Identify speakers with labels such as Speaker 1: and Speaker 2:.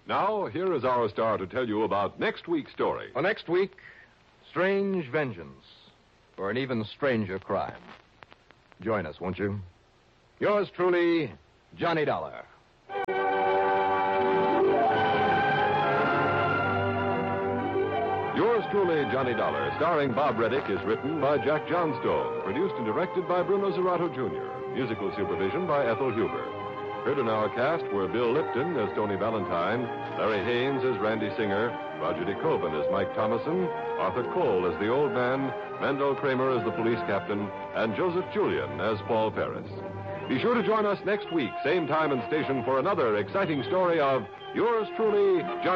Speaker 1: Now, here is our star to tell you about next week's story.
Speaker 2: Well, next week, Strange Vengeance for an even stranger crime. Join us, won't you? Yours truly, Johnny Dollar.
Speaker 1: Yours truly, Johnny Dollar, starring Bob Reddick, is written by Jack Johnstone, produced and directed by Bruno Zerato, Jr., musical supervision by Ethel Huber. Heard in our cast were Bill Lipton as Tony Valentine, Larry Haynes as Randy Singer, Roger DeKoven as Mike Thomason, Arthur Cole as the old man, Mendel Kramer as the police captain, and Joseph Julian as Paul Ferris. Be sure to join us next week, same time and station, for another exciting story of Yours truly, Johnny